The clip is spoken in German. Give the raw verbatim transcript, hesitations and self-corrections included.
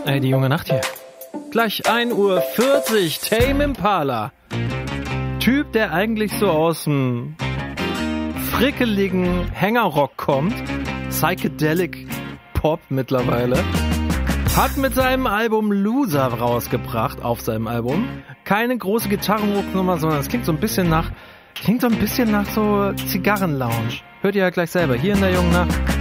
Ey, die junge Nacht hier. Gleich ein Uhr vierzig, Tame Impala. Typ, der eigentlich so aus dem frickeligen Hängerrock kommt. Psychedelic Pop mittlerweile. Hat mit seinem Album Loser rausgebracht, auf seinem Album. Keine große Gitarrenrocknummer, sondern es klingt so ein bisschen nach, klingt so ein bisschen nach so Zigarrenlounge. Hört ihr ja gleich selber, hier in der jungen Nacht.